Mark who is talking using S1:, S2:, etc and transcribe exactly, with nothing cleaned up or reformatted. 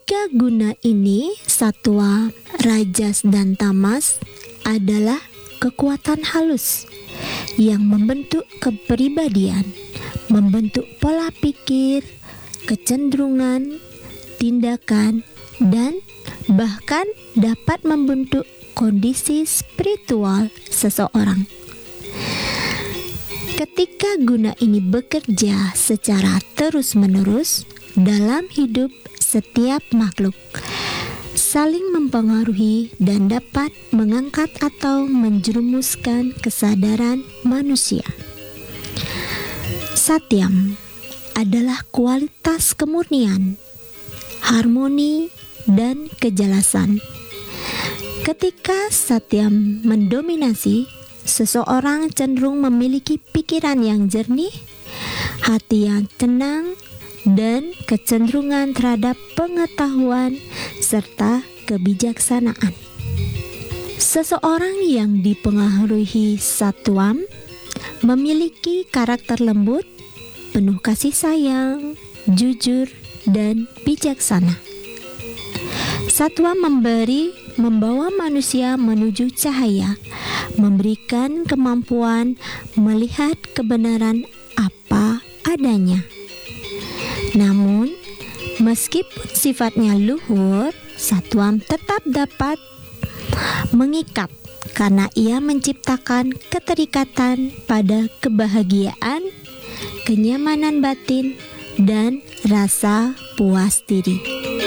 S1: Ketiga guna ini, Satwa, Rajas, dan Tamas, adalah kekuatan halus yang membentuk kepribadian, membentuk pola pikir, kecenderungan, tindakan, dan bahkan dapat membentuk kondisi spiritual seseorang. Ketika guna ini bekerja secara terus-menerus dalam hidup setiap makhluk, saling mempengaruhi dan dapat mengangkat atau menjerumuskan kesadaran manusia. Satyam adalah kualitas kemurnian, harmoni, dan kejelasan. Ketika Satyam mendominasi, seseorang cenderung memiliki pikiran yang jernih, hati yang tenang, dan kecenderungan terhadap pengetahuan serta kebijaksanaan. Seseorang yang dipengaruhi Satwam memiliki karakter lembut, penuh kasih sayang, jujur, dan bijaksana. Satwa memberi membawa manusia menuju cahaya, memberikan kemampuan melihat kebenaran apa adanya. Namun, meskipun sifatnya luhur, Satwam tetap dapat mengikat karena ia menciptakan keterikatan pada kebahagiaan, kenyamanan batin, dan rasa puas diri.